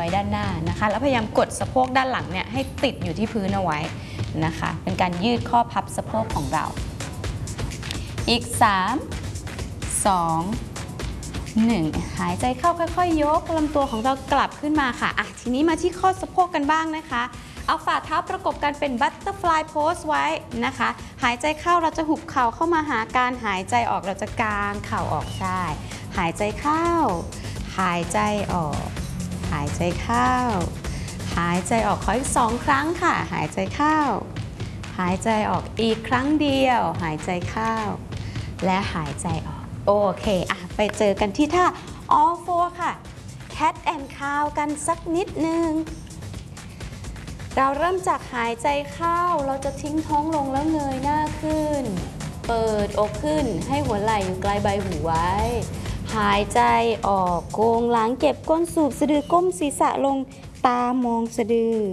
ว้ด้านหน้านะคะแล้วพยายามกดสะโพกด้านหลังเนี่ยให้ติดอยู่ที่พื้นเอาไว้นะคะเป็นการยืดข้อพับสะโพกของเราอีก3 2 1หายใจเข้าค่อยๆยกลำตัวของเรากลับขึ้นมาค่ะทีนี้มาที่ข้อสะโพกกันบ้างนะคะเอาฝ่าเท้าประกบกันเป็น Butterfly Pose ไว้นะคะหายใจเข้าเราจะหุบเข่าเข้ามาหาการหายใจออกเราจะกางเข่าออกใช่หายใจเข้าหายใจออกหายใจเข้าหายใจออกขออีก2 ครั้งค่ะหายใจเข้าหายใจออกอีกครั้งเดียวหายใจเข้าและหายใจออกโอเคไปเจอกันที่ท่า All Four ค่ะ Cat and Cow กันสักนิดนึงเราเริ่มจากหายใจเข้าเราจะทิ้งท้องลงแล้วเงยหน้าขึ้นเปิดอกขึ้นให้หัวไหล่อยู่ไกลใบหูไว้หายใจออกโกงหลังเก็บก้นสูบสะดือก้มศีรษะลงตามองสะดือ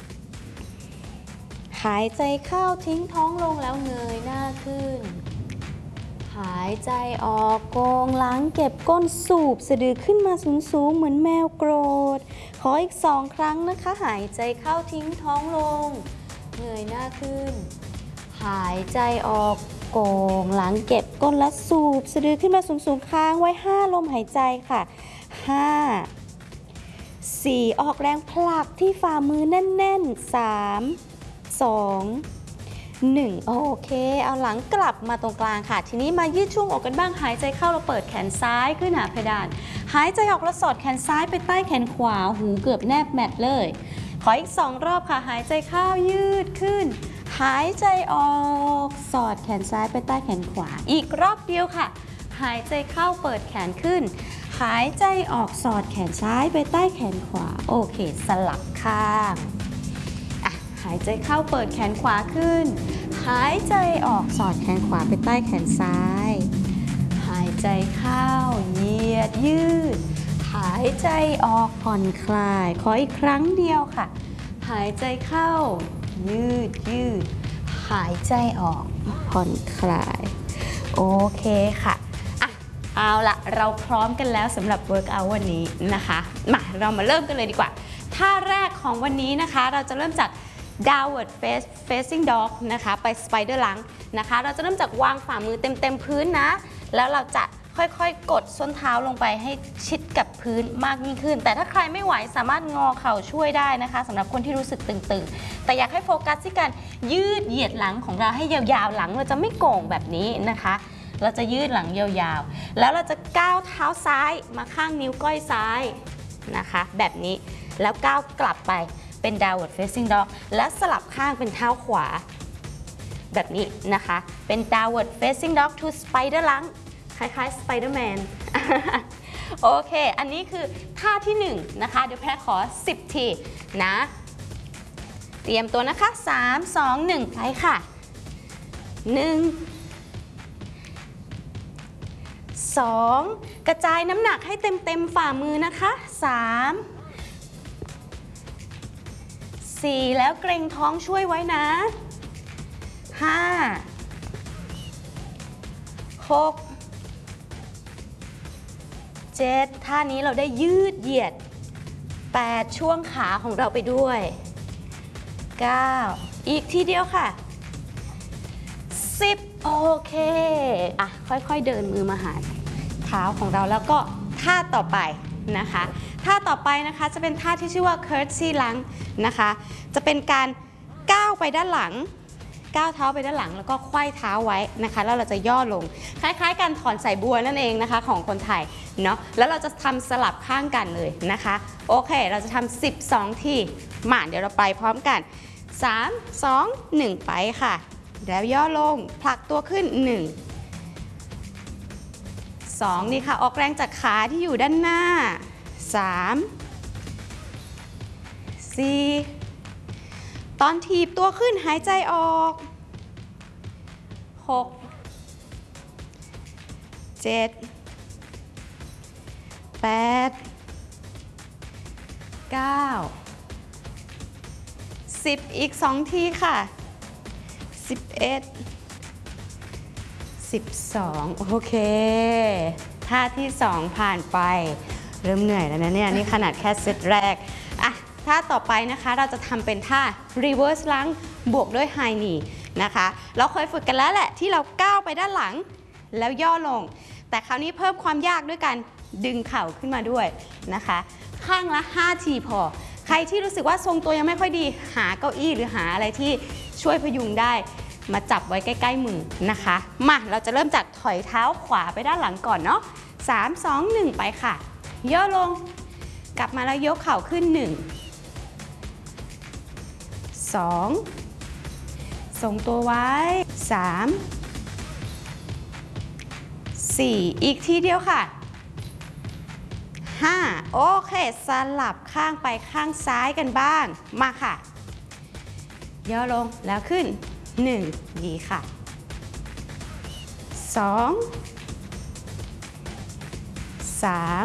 หายใจเข้าทิ้งท้องลงแล้วเงยหน้าขึ้นหายใจออกโกงหลังเก็บก้นสูบสะดือขึ้นมาสูงๆเหมือนแมวโกรธขออีก2 ครั้งนะคะหายใจเข้าทิ้งท้องลงเงยหน้าขึ้นหายใจออกโกงหลังเก็บก้นและสูบสะดือขึ้นมาสูงๆค้างไว้5 ลมหายใจค่ะ5 4ออกแรงผลักที่ฝ่ามือแน่นๆ3 2 1โอเคเอาหลังกลับมาตรงกลางค่ะทีนี้มายืดช่วงอกกันบ้างหายใจเข้าเราเปิดแขนซ้ายขึ้นหาเพดานหายใจออกเราสอดแขนซ้ายไปใต้แขนขวาหูเกือบแนบแมทเลยขออีก2 รอบค่ะหายใจเข้ายืดขึ้นหายใจออกสอดแขนซ้ายไปใต้แขนขวาอีกรอบเดียวค่ะหายใจเข้าเปิดแขนขึ้นหายใจออกสอดแขนซ้ายไปใต้แขนขวาโอเคสลับข้างหายใจเข้าเปิดแขนขวาขึ้นหายใจออกสอดแขนขวาไปใต้แขนซ้ายหายใจเข้าเหยียดยืดหายใจออกผ่อนคลายขออีกครั้งเดียวค่ะหายใจเข้ายืดหายใจออกผ่อนคลายโอเคค่ะเอาละเราพร้อมกันแล้วสำหรับ workout วันนี้นะคะเรามาเริ่มกันเลยดีกว่าท่าแรกของวันนี้นะคะเราจะเริ่มจากdownward facing dog นะคะไป spider lunge นะคะเราจะเริ่มจากวางฝ่ามือเต็มพื้นนะแล้วเราจะค่อยๆกดส้นเท้าลงไปให้ชิดกับพื้นมากยิ่งขึ้นแต่ถ้าใครไม่ไหวสามารถงอเข่าช่วยได้นะคะสำหรับคนที่รู้สึกตึงๆแต่อยากให้โฟกัสที่การยืดเหยียดหลังของเราให้ยาวๆหลังเราจะไม่โก่งแบบนี้นะคะเราจะยืดหลังยาวๆแล้วเราจะก้าวเท้าซ้ายมาข้างนิ้วก้อยซ้ายนะคะแบบนี้แล้วก้าวกลับไปเป็น downward facing dog และสลับข้างเป็นเท้าขวาแบบนี้นะคะเป็น downward facing dog to spider lunge คล้ายๆ Spider-Man โอเคอันนี้คือท่าที่1นะคะเดี๋ยวแพรขอ10 ทีนะเตรียมตัวนะคะ3 2 1ไปค่ะ1 2กระจายน้ำหนักให้เต็มฝ่ามือนะคะ3 4แล้วเกรงท้องช่วยไว้นะ5 6 7ท่านี้เราได้ยืดเหยียด8ช่วงขาของเราไปด้วย9อีกทีเดียวค่ะ10โอเคค่อยๆเดินมือมาหาเท้าของเราแล้วก็ท่าต่อไปนะคะท่าต่อไปนะคะจะเป็นท่าที่ชื่อว่า curtsy lunge นะคะจะเป็นการก้าวไปด้านหลังก้าวเท้าไปด้านหลังแล้วก็ไขว้เท้าไว้นะคะแล้วเราจะย่อลงคล้ายๆการถอนสายบัวนั่นเองนะคะของคนไทยเนาะแล้วเราจะทำสลับข้างกันเลยนะคะโอเคเราจะทำ12 ทีเดี๋ยวเราไปพร้อมกัน3 2 1ไปค่ะแล้วย่อลงผลักตัวขึ้น1 2นี่ค่ะออกแรงจากขาที่อยู่ด้านหน้า3 4ตอนถีบตัวขึ้นหายใจออก6 7 8 9 10อีก2 ทีค่ะ11 12โอเคท่าที่2ผ่านไปเริ่มเหนื่อยแล้วนะเนี่ยนี่ขนาดแค่เซตแรกอ่ะท่าต่อไปนะคะเราจะทำเป็นท่า reverse lunge บวกด้วย high knee นะคะเราเคยฝึกกันแล้วแหละที่เราก้าวไปด้านหลังแล้วย่อลงแต่คราวนี้เพิ่มความยากด้วยการดึงเข่าขึ้นมาด้วยนะคะข้างละ5ทีพอใครที่รู้สึกว่าทรงตัวยังไม่ค่อยดีหาเก้าอี้หรือหาอะไรที่ช่วยพยุงได้มาจับไว้ใกล้ๆมือนะคะมาเราจะเริ่มจากถอยเท้าขวาไปด้านหลังก่อนเนาะ3 2 1ไปค่ะย่อลงกลับมาแล้วยกเข่าขึ้น1 2ทรงตัวไว้3 4อีกทีเดียวค่ะ5โอเคสลับข้างไปข้างซ้ายกันบ้างมาค่ะย่อลงแล้วขึ้น1ดีค่ะ2 3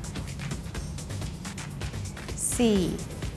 4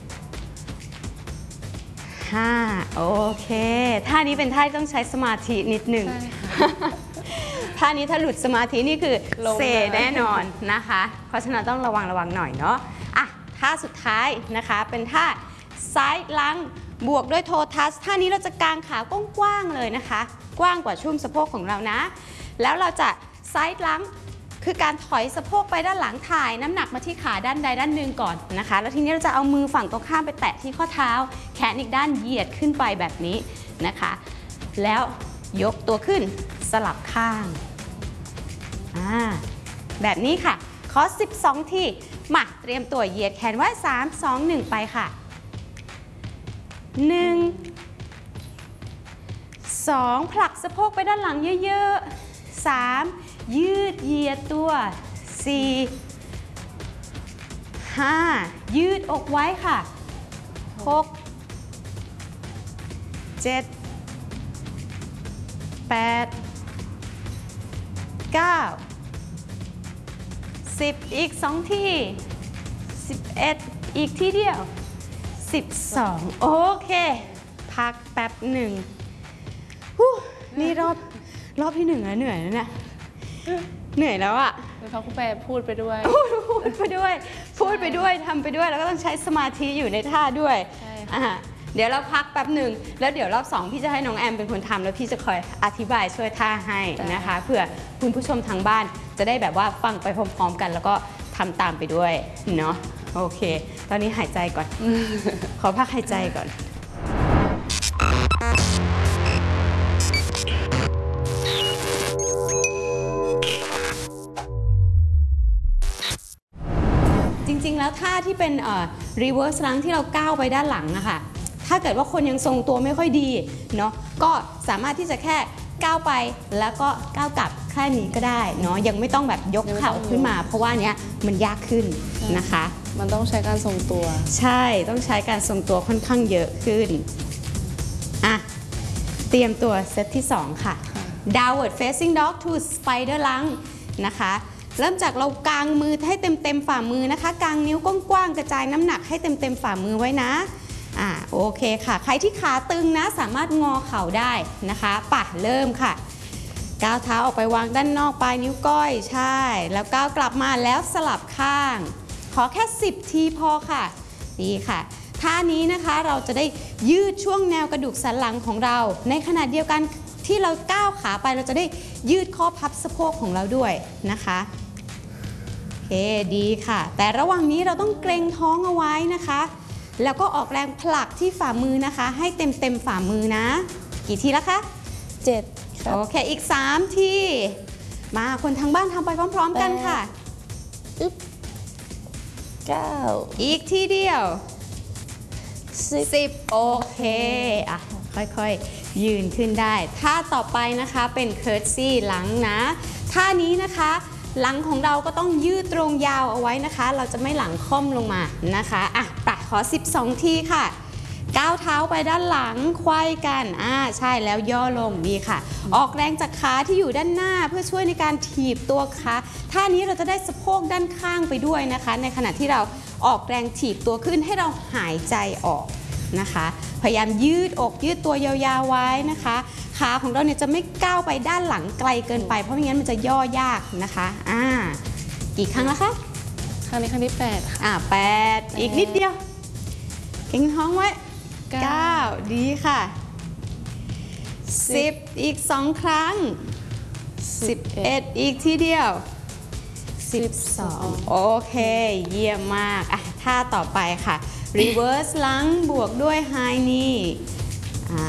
5โอเคท่านี้เป็นท่าที่ต้องใช้สมาธินิดหนึ่งท่านี้ถ้าหลุดสมาธินี่คือเซแน่นอนนะคะเพราะฉะนั้นต้องระวังหน่อยเนาะอ่ะท่าสุดท้ายนะคะเป็นท่าซ้ายลังบวกด้วยโททัสท่านี้เราจะกางขากว้างๆเลยนะคะกว้างกว่าช่วงสะโพกของเรานะแล้วเราจะซ้ายลังคือการถอยสะโพกไปด้านหลังถ่ายน้ำหนักมาที่ขาด้านใดด้านหนึ่งก่อนนะคะแล้วทีนี้เราจะเอามือฝั่งตรงข้ามไปแตะที่ข้อเท้าแขนอีกด้านเหยียดขึ้นไปแบบนี้นะคะแล้วยกตัวขึ้นสลับข้างแบบนี้ค่ะขอ12ทีมาเตรียมตัวเหยียดแขนไว้3 2 1ไปค่ะ1 2ผลักสะโพกไปด้านหลังเยอะๆ3ยืดเหยียดตัว4 5ยืดอกไว้ค่ะ6 7 8 9 10อีก2ที11อีกทีเดียว12โอเคพักแป๊บหนึ่งนี่รอบที่1แล้วเหนื่อยแล้วเนี่ยเหนื่อยแล้วอะเพราะคุณแปรพูดไปด้วยพูดไปด้วยทำไปด้วยแล้วก็ต้องใช้สมาธิอยู่ในท่าด้วยเดี๋ยวเราพักแป๊บหนึ่งแล้วเดี๋ยวรอบ2พี่จะให้น้องแอมเป็นคนทำแล้วพี่จะคอยอธิบายช่วยท่าให้นะคะเพื่อคุณผู้ชมทางบ้านจะได้แบบว่าฟังไปพร้อมๆกันแล้วก็ทำตามไปด้วยเนาะโอเคตอนนี้หายใจก่อน ขอพักหายใจก่อนจริงๆแล้วท่าที่เป็น reverse lunge ที่เราก้าวไปด้านหลังอะค่ะถ้าเกิดว่าคนยังทรงตัวไม่ค่อยดีเนาะก็สามารถที่จะแค่ก้าวไปแล้วก็ก้าวกลับแค่นี้ก็ได้เนาะยังไม่ต้องแบบยกเข่าขึ้นมาเพราะว่าเนี้ยมันยากขึ้นนะคะมันต้องใช้การทรงตัวใช่ต้องใช้การทรงตัวค่อนข้างเยอะขึ้นอ่ะเตรียมตัวเซตที่2ค่ะ downward facing dog to spider lunge นะคะเริ่มจากเรากางมือให้เต็มฝ่ามือนะคะกางนิ้วกว้างๆกระจายน้ำหนักให้เต็มฝ่ามือไว้นะโอเคค่ะใครที่ขาตึงนะสามารถงอเข่าได้นะคะเริ่มค่ะก้าวเท้าออกไปวางด้านนอกปลายนิ้วก้อยใช่แล้วก้าวกลับมาแล้วสลับข้างขอแค่10ทีพอค่ะดีค่ะท่านี้นะคะเราจะได้ยืดช่วงแนวกระดูกสันหลังของเราในขณะเดียวกันที่เราก้าวขาไปเราจะได้ยืดข้อพับสะโพกของเราด้วยนะคะโอเคดีค่ะแต่ระหว่างนี้เราต้องเกรงท้องเอาไว้นะคะแล้วก็ออกแรงผลักที่ฝ่ามือนะคะให้เต็มฝ่ามือนะกี่ทีแล้วคะ 7ครับโอเคอีก3ทีมาคนทางบ้านทำไปพร้อมๆกันค่ะ 9 อีกทีเดียว10โอเคค่อยๆยืนขึ้นได้ท่าต่อไปนะคะเป็น curtsy หลังนะท่านี้นะคะหลังของเราก็ต้องยืดตรงยาวเอาไว้นะคะเราจะไม่หลังค่อมลงมานะคะขอ12ทีค่ะก้าวเท้าไปด้านหลังไขว้กันใช่แล้วย่อลงดีค่ะออกแรงจากขาที่อยู่ด้านหน้าเพื่อช่วยในการถีบตัวขาท่านี้เราจะได้สะโพกด้านข้างไปด้วยนะคะในขณะที่เราออกแรงถีบตัวขึ้นให้เราหายใจออกนะคะพยายามยืดอกยืดตัวยาวๆไว้นะคะขาของเราเนี่ยจะไม่ก้าวไปด้านหลังไกลเกินไปเพราะไม่งั้นมันจะย่อยากนะคะกี่ครั้งแล้วคะรั้งนี้ครั้งที่8ค่ะ 8อีกนิดเดียวเก่งท้องไว้ 9ดีค่ะ 10อีก2ครั้ง 11อีกทีเดียว 12โอเคเยี่ยมมากท่าต่อไปค่ะ reverse หลังบวกด้วย high knee